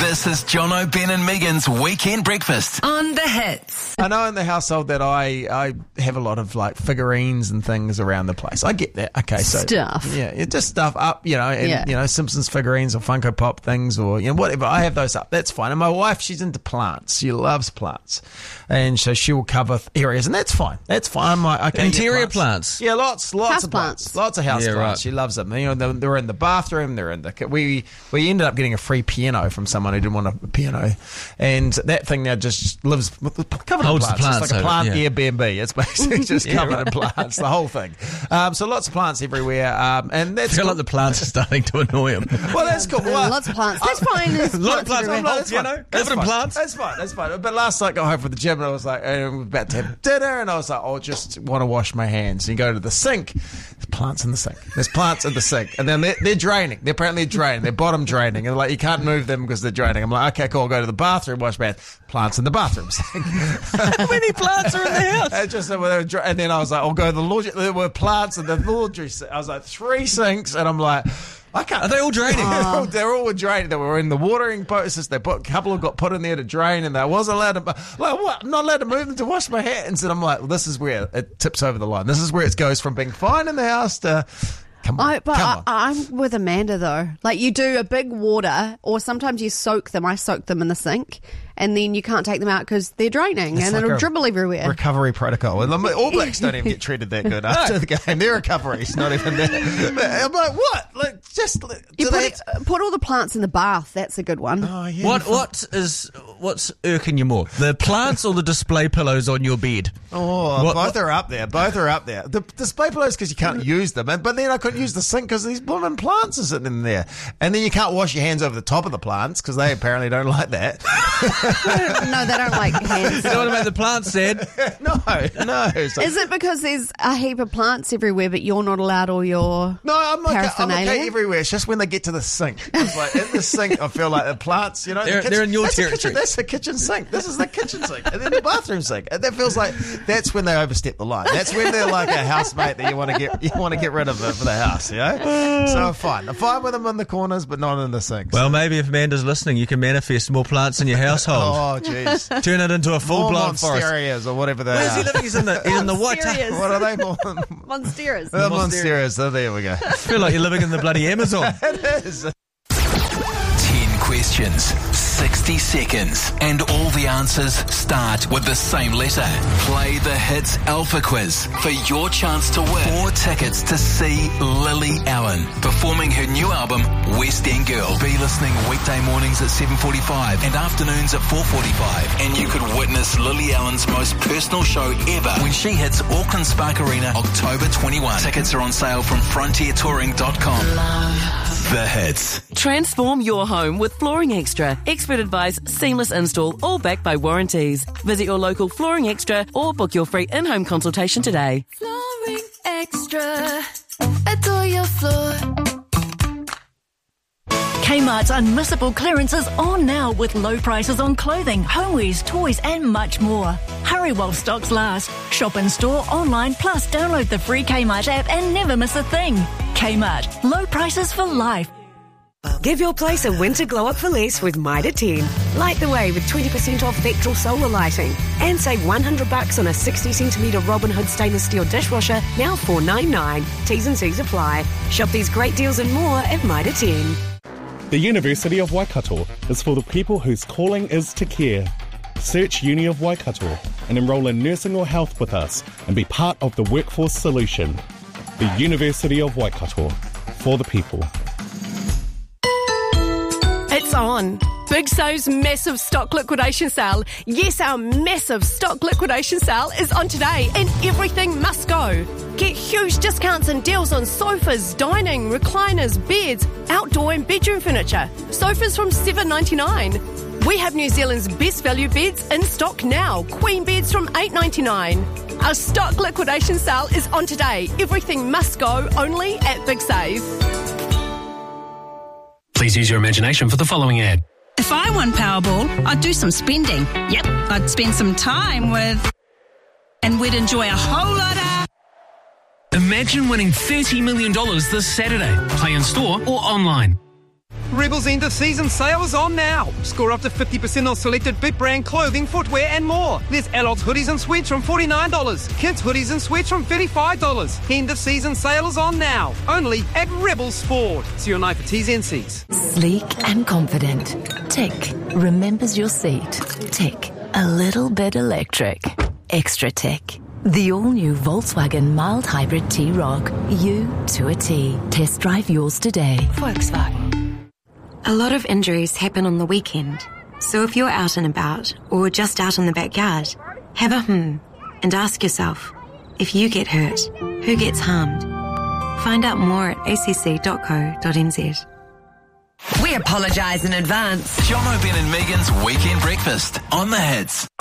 This is Jono, Ben and Megan's Weekend Breakfast on The Hits. I know in the household that I have a lot of like figurines and things around the place. I get that. Okay, so stuff. Yeah, just stuff up, you know, Simpsons figurines or Funko Pop things or whatever. I have those up. That's fine. And my wife, she's into plants. She loves plants, and so she will cover areas, and that's fine. That's fine. I'm like, okay, interior plants. Yeah, lots house of plants. Lots of house plants. Right. She loves them. They're in the bathroom. They're in the. We ended up getting a free piano from someone who didn't want a piano, and that thing now just lives covered in plants. It's like a plant Airbnb. It's basically just covered in plants, the whole thing. So lots of plants everywhere, and that's. I feel like the plants are starting to annoy him. Well, that's cool. Well, Lots of plants. That's fine. There's Lot of plants. plants everywhere. Covered in plants. That's fine. But last night I got home from the gym and I was like, we're about to have dinner, and I was like, I just want to wash my hands. And you go to the sink. There's plants in the sink. There's plants in the sink, and then they're draining. They're apparently draining. They're bottom draining, and like you can't move them because they're draining. I'm like, okay, cool. I'll go to the bathroom, wash my hands. Plants in the bathroom sink. How many plants are in the house? And then I was like, I'll go to the laundry. There were plants in the laundry sink. I was like, 3 sinks, and I'm like, I can't. Are they all draining? They're all draining. They were in the watering posts. A couple of got put in there to drain, and I wasn't allowed to. Like, what? I'm not allowed to move them to wash my hands. And I'm like, well, this is where it tips over the line. This is where it goes from being fine in the house to. Come on. I'm with Amanda though. Like you do a big water, or sometimes you soak them. I soak them in the sink, and then you can't take them out because they're draining, and it'll dribble everywhere. Recovery protocol. And All Blacks don't even get treated that good after the game. Their recovery's not even there. I'm like, what? Like, put all the plants in the bath. That's a good one. Oh, yeah. What's irking you more, the plants or the display pillows on your bed? Both are up there. The display pillows because you can't use them, but then I couldn't use the sink because these blooming plants are sitting in there, and then you can't wash your hands over the top of the plants because they apparently don't like that. No, they don't like hands. You know what about the plants said? No. Is it because there's a heap of plants everywhere, but you're not allowed all your I'm paraphernalia? okay everywhere. It's just when they get to the sink. It's like in the sink, I feel like the plants, they're in your territory. That's the kitchen sink. This is the kitchen sink, and then the bathroom sink. And that feels like that's when they overstep the line. That's when they're like a housemate that you want to get rid of them for the house. So I'm fine with them in the corners, but not in the sinks. Well, maybe if Amanda's listening, you can manifest more plants in your household. Oh, jeez. Turn it into a full-blown forest. Monsteras or whatever they are. Where's he living? He's in the what? What are they? Monsteras. Monsteras. So there we go. I feel like you're living in the bloody Amazon. It is. 10 questions, 60 seconds, and all the answers start with the same letter. Play the Hits Alpha Quiz for your chance to win 4 tickets to see Lily Allen performing her new album, West End Girl. Be listening weekday mornings at 7:45 and afternoons at 4:45, and you could witness Lily Allen's most personal show ever when she hits Auckland Spark Arena October 21. Tickets are on sale from frontiertouring.com. The Hits. Transform your home with Flooring Extra. Expert advice, seamless install, all backed by warranties. Visit your local Flooring Extra or book your free in-home consultation today. Flooring Extra. Adore your floor. Kmart's unmissable clearances on now with low prices on clothing, homewares, toys and much more. Hurry while stocks last. Shop in store, online, plus download the free Kmart app and never miss a thing. Kmart. Low prices for life. Give your place a winter glow-up for less with Mitre 10. Light the way with 20% off Vectral solar lighting. And save $100 on a 60cm Robin Hood stainless steel dishwasher, now $4.99. T's and C's apply. Shop these great deals and more at Mitre 10. The University of Waikato is for the people whose calling is to care. Search Uni of Waikato and enrol in nursing or health with us and be part of the workforce solution. The University of Waikato, for the people. It's on. Big So's massive stock liquidation sale. Yes, our massive stock liquidation sale is on today and everything must go. Get huge discounts and deals on sofas, dining, recliners, beds, outdoor and bedroom furniture. Sofas from $7.99. We have New Zealand's best value beds in stock now. Queen beds from $8.99. Our stock liquidation sale is on today. Everything must go only at Big Save. Please use your imagination for the following ad. If I won Powerball, I'd do some spending. Yep, I'd spend some time with... and we'd enjoy a whole lot of... Imagine winning $30 million this Saturday. Play in store or online. Rebel's end of season sale is on now. Score up to 50% on selected big brand clothing, footwear and more. There's adults hoodies and sweats from $49. Kids hoodies and sweats from $35. End of season sale is on now. Only at Rebel Sport. See your night for T's and C's. Sleek and confident. Tick. Remembers your seat. Tick. A little bit electric. Extra Tick. The all-new Volkswagen mild hybrid T-Roc. You to a T. Test drive yours today. Volkswagen. A lot of injuries happen on the weekend. So if you're out and about, or just out in the backyard, have a and ask yourself, if you get hurt, who gets harmed? Find out more at acc.co.nz. We apologise in advance. John O'Ben and Megan's Weekend Breakfast on the Hits.